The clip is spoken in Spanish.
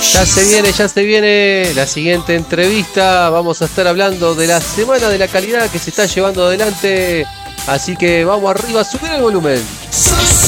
Ya se viene la siguiente entrevista. Vamos a estar hablando de la Semana de la Calidad que se está llevando adelante. Así que vamos arriba, subir el volumen.